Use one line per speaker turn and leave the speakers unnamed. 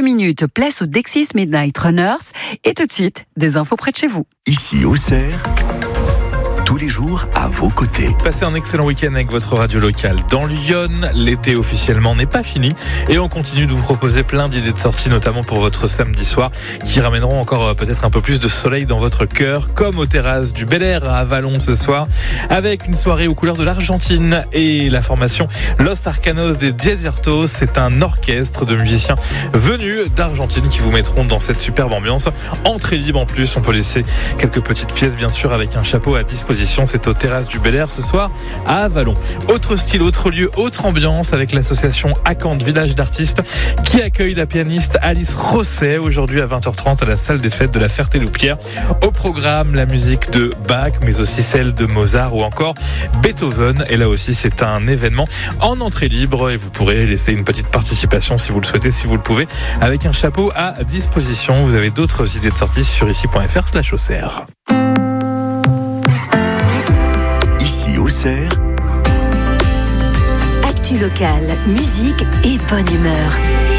minutes, place au Dexys Midnight Runners. Et tout de suite, des infos près de chez vous.
Ici Auxerre, tous les jours à vos côtés.
Passez un excellent week-end avec votre radio locale. Dans Lyon, l'été officiellement n'est pas fini et on continue de vous proposer plein d'idées de sorties, notamment pour votre samedi soir, qui ramèneront encore peut-être un peu plus de soleil dans votre cœur, comme aux terrasses du Bel Air à Avallon ce soir, avec une soirée aux couleurs de l'Argentine et la formation Los Arcanos des Desiertos. C'est un orchestre de musiciens venus d'Argentine qui vous mettront dans cette superbe ambiance. Entrée libre en plus, on peut laisser quelques petites pièces bien sûr avec un chapeau à disposition. C'est aux terrasses du Bel Air ce soir à Avallon. Autre style, autre lieu, autre ambiance avec l'association Acante Village d'artistes qui accueille la pianiste Alice Rosset aujourd'hui à 20h30 à la salle des fêtes de la Ferté-Loupière. Au programme, la musique de Bach, mais aussi celle de Mozart ou encore Beethoven. Et là aussi, c'est un événement en entrée libre et vous pourrez laisser une petite participation si vous le souhaitez, si vous le pouvez, avec un chapeau à disposition. Vous avez d'autres idées de sortie sur ici.fr/Auxerre.
Ici Auxerre,
actu locale, musique et bonne humeur.